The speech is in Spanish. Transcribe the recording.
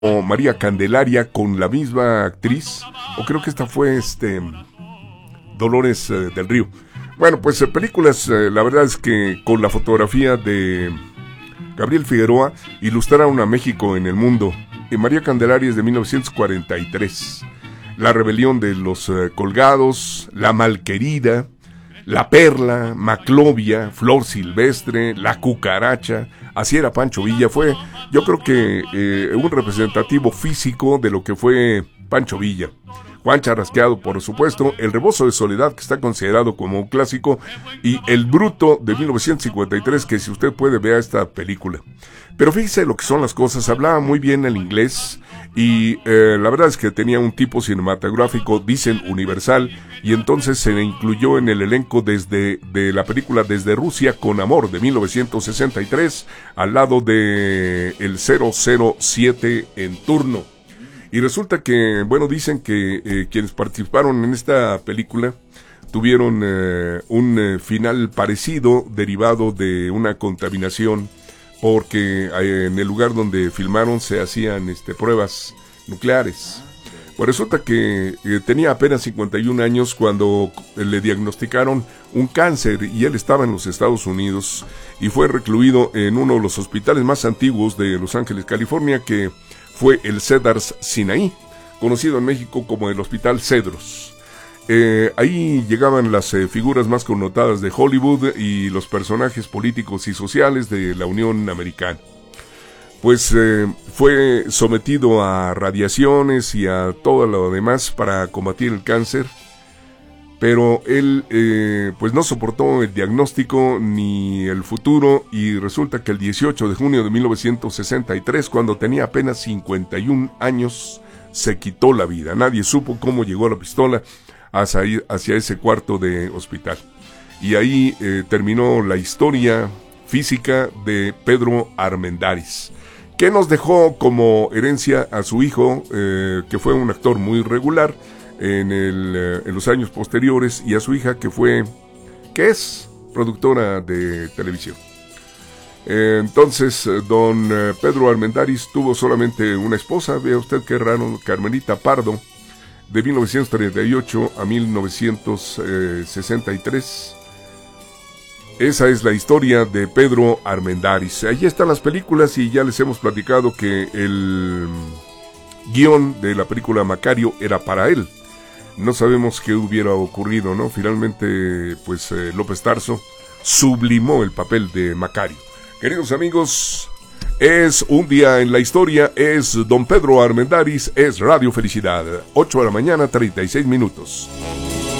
o María Candelaria con la misma actriz, o creo que esta fue Dolores del Río. Bueno, pues películas, la verdad es que con la fotografía de Gabriel Figueroa ilustraron a México en el mundo. María Candelaria es de 1943. La rebelión de los colgados, La malquerida, La perla, Maclovia, Flor silvestre, La cucaracha. Así era Pancho Villa. Fue, yo creo que un representativo físico de lo que fue Pancho Villa. Juan Charrasqueado, por supuesto, El rebozo de soledad, que está considerado como un clásico, y El bruto de 1953, que si usted puede vea esta película. Pero fíjese lo que son las cosas, hablaba muy bien el inglés, y la verdad es que tenía un tipo cinematográfico, dicen, universal, y entonces se le incluyó en el elenco de la película Desde Rusia con Amor, de 1963, al lado de el 007 en turno. Y resulta que, bueno, dicen que quienes participaron en esta película tuvieron un final parecido derivado de una contaminación, porque en el lugar donde filmaron se hacían pruebas nucleares. Pues resulta que tenía apenas 51 años cuando le diagnosticaron un cáncer y él estaba en los Estados Unidos y fue recluido en uno de los hospitales más antiguos de Los Ángeles, California, que fue el Cedars Sinai, conocido en México como el Hospital Cedros. Ahí llegaban las figuras más connotadas de Hollywood y los personajes políticos y sociales de la Unión Americana. Pues fue sometido a radiaciones y a todo lo demás para combatir el cáncer, pero él pues no soportó el diagnóstico ni el futuro, y resulta que el 18 de junio de 1963, cuando tenía apenas 51 años, se quitó la vida. Nadie supo cómo llegó la pistola hacia ese cuarto de hospital. Y ahí terminó la historia física de Pedro Armendáriz, que nos dejó como herencia a su hijo, que fue un actor muy regular en los años posteriores, y a su hija, que es productora de televisión. Entonces, don Pedro Armendáriz tuvo solamente una esposa, vea usted qué raro, Carmelita Pardo, de 1938 a 1963. Esa es la historia de Pedro Armendáriz. Allí están las películas, y ya les hemos platicado que el guión de la película Macario era para él. No sabemos qué hubiera ocurrido, ¿no? Finalmente, pues López Tarso sublimó el papel de Macario. Queridos amigos, es un día en la historia, es don Pedro Armendáriz, es Radio Felicidad. 8 de la mañana, 36 minutos.